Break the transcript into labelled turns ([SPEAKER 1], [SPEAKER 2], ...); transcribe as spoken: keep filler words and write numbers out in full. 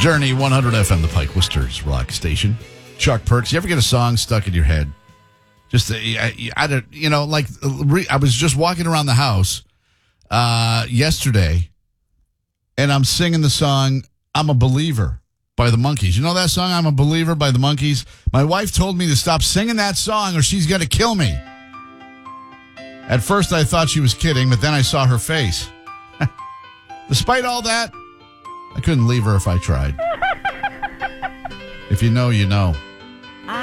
[SPEAKER 1] Journey, one hundred F M, the Pike Worcester's rock station. Chuck Perks, you ever get a song stuck in your head? Just, uh, I, I don't, you know, like, re, I was just walking around the house uh, yesterday, and I'm singing the song, I'm a Believer, by the Monkees. You know that song, I'm a Believer, by the Monkees? My wife told me to stop singing that song or she's going to kill me. At first, I thought she was kidding, but then I saw her face. Despite all that, I couldn't leave her if I tried. If you know, you know.